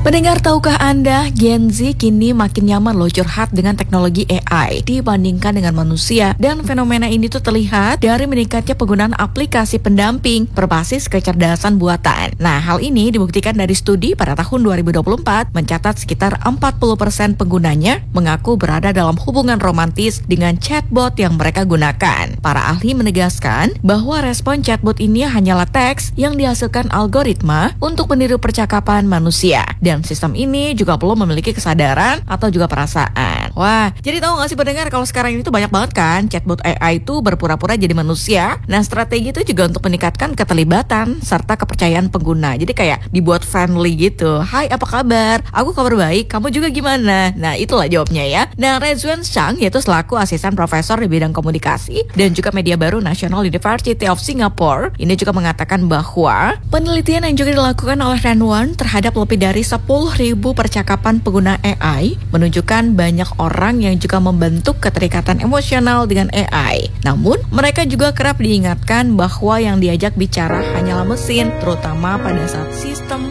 Pendengar, tahukah Anda, Gen Z kini makin nyaman loh curhat dengan teknologi AI dibandingkan dengan manusia. Dan fenomena ini tuh terlihat dari meningkatnya penggunaan aplikasi pendamping berbasis kecerdasan buatan. Nah, hal ini dibuktikan dari studi pada tahun 2024 mencatat sekitar 40% penggunanya mengaku berada dalam hubungan romantis dengan chatbot yang mereka gunakan. Para ahli menegaskan bahwa respon chatbot ini hanyalah teks yang dihasilkan algoritma untuk meniru percakapan manusia. Dan sistem ini juga belum memiliki kesadaran atau juga perasaan. Wah, jadi tahu nggak sih pendengar kalau sekarang ini tuh banyak banget kan chatbot AI itu berpura-pura jadi manusia. Nah, strategi itu juga untuk meningkatkan keterlibatan serta kepercayaan pengguna. Jadi kayak dibuat friendly gitu. Hai, apa kabar? Aku kabar baik, kamu juga gimana? Nah, itulah jawabnya ya. Nah, Rezwan Chang yaitu selaku asisten profesor di bidang komunikasi dan juga media baru National University of Singapore, ini juga mengatakan bahwa penelitian yang juga dilakukan oleh Renwan terhadap lebih dari 10.000 percakapan pengguna AI menunjukkan banyak orang yang juga membentuk keterikatan emosional dengan AI. Namun, mereka juga kerap diingatkan bahwa yang diajak bicara hanyalah mesin, terutama pada saat sistem